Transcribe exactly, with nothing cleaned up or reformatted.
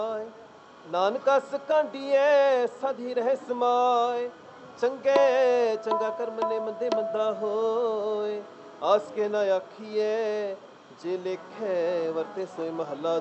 ਨਾਨਕਾ ਸਕਾਂਡੀਏ ਸਾਧੀ ਰਹਿ ਸਮਾਏ, ਚੰਗੇ ਚੰਗਾ ਕਰਮ ਨੇ ਮੰਦੇ ਮੰਦਾ ਹੋਏ, ਆਸ ਕੇ ਨਾ ਆਖੀਏ ਜੇ ਲੇਖੇ ਵਰਤੇ ਸੋਏ ਮਹੱਲਾ